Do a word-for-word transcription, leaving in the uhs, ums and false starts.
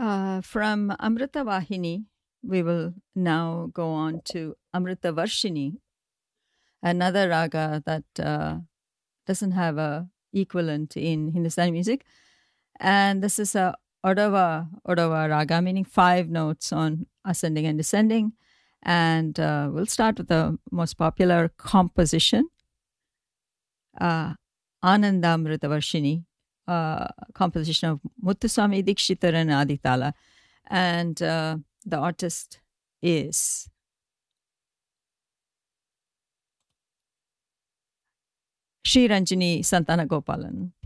Uh, from Amrita Vahini, we will now go on to Amrita Varshini, another raga that uh, doesn't have a equivalent in Hindustani music. And this is a Odava, Odava raga, meaning five notes on ascending and descending. And uh, we'll start with the most popular composition, uh, Anandamrita Varshini, uh, composition of Muthuswami Dikshitar and Aditala. And uh, the artist is Sri Ranjini Santana Gopalan.